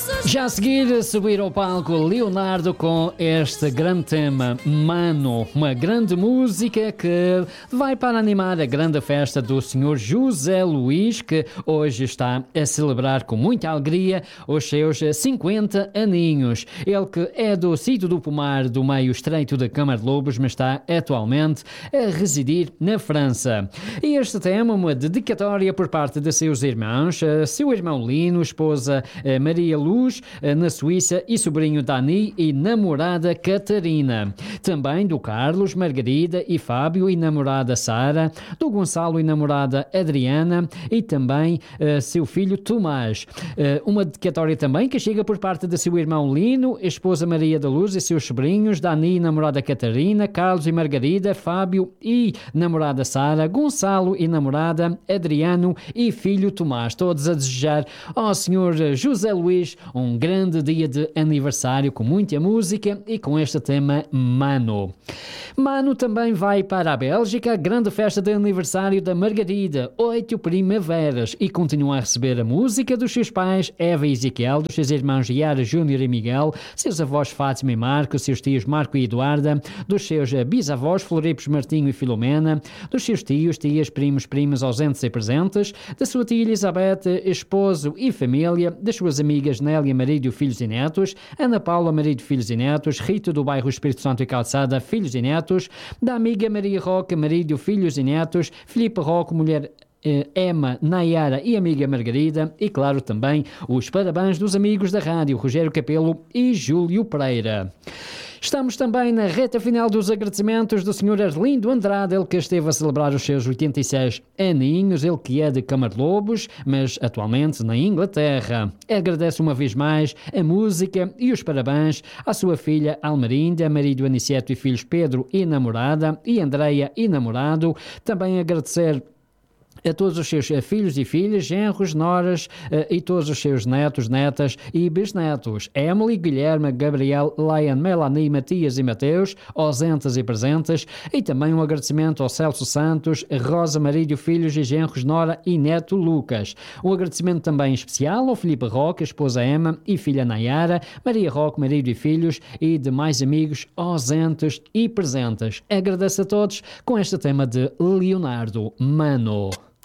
Já a seguir, a subir ao palco Leonardo com este grande tema, Mano, uma grande música que vai para animar a grande festa do Sr. José Luís, que hoje está a celebrar com muita alegria os seus 50 aninhos. Ele que é do sítio do Pomar, do meio estreito da Câmara de Lobos, mas está atualmente a residir na França. E este tema, uma dedicatória por parte de seus irmãos, seu irmão Lino, esposa Maria Luz, na Suíça, e sobrinho Dani e namorada Catarina. Também do Carlos, Margarida e Fábio e namorada Sara, do Gonçalo e namorada Adriana e também seu filho Tomás. Uma dedicatória também que chega por parte de seu irmão Lino, esposa Maria da Luz e seus sobrinhos, Dani e namorada Catarina, Carlos e Margarida, Fábio e namorada Sara, Gonçalo e namorada Adriano e filho Tomás. Todos a desejar ao Sr. José Luís um grande dia de aniversário com muita música e com este tema Mano. Mano também vai para a Bélgica, a grande festa de aniversário da Margarida, 8 primaveras, e continua a receber a música dos seus pais, Eva e Ezequiel, dos seus irmãos Yara, Júnior e Miguel, seus avós Fátima e Marco, seus tios Marco e Eduarda, dos seus bisavós Floripos, Martinho e Filomena, dos seus tios, tias, primos, primas ausentes e presentes, da sua tia Elizabeth, esposo e família, das suas amigas Nélia, marido, filhos e netos, Ana Paula, marido, filhos e netos, Rito do bairro Espírito Santo e Calçada, filhos e netos, da amiga Maria Roca, marido, filhos e netos, Filipe Roque, mulher Emma, Nayara e amiga Margarida, e claro também os parabéns dos amigos da rádio, Rogério Capelo e Júlio Pereira. Estamos também na reta final dos agradecimentos do Sr. Arlindo Andrade, ele que esteve a celebrar os seus 86 aninhos, ele que é de Câmara de Lobos, mas atualmente na Inglaterra. Agradece uma vez mais a música e os parabéns à sua filha Almerinda, marido Aniceto e filhos Pedro e namorada, e Andreia e namorado. Também agradecer a todos os seus filhos e filhas, genros, noras e todos os seus netos, netas e bisnetos. Emily, Guilherme, Gabriel, Lion, Melanie, Matias e Mateus, ausentes e presentes. E também um agradecimento ao Celso Santos, Rosa, marido, filhos e genros, nora e neto Lucas. Um agradecimento também especial ao Filipe Roque, esposa Emma e filha Nayara, Maria Roque, marido e filhos e demais amigos ausentes e presentes. Agradeço a todos com este tema de Leonardo, Mano.